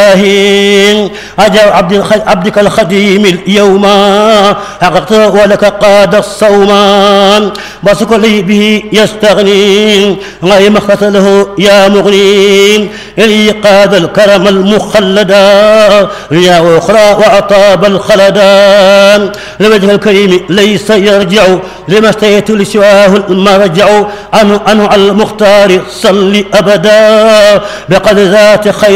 إلهي أجر عبدك الخديم اليوم حققت ولك قاد الصوم بسك لي به يستغني غير ما اخترت له يا مغني إلي قاد الكرم المخلدا يا أخرى وأطاب الخلدا لوجه الكريم ليس يرجع لما اشتهيت لسواه المرجع عنه على المختار صل أبدا بقدر ذات خير